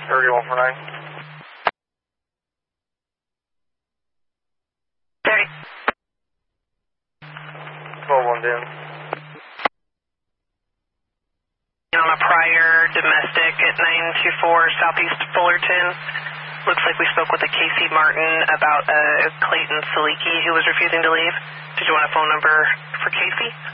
3149. 30. 12-1 On a prior domestic at 924 Southeast Fullerton. Looks like we spoke with a Casey Martin about Clayton Saliki who was refusing to leave. Did you want a phone number for Casey?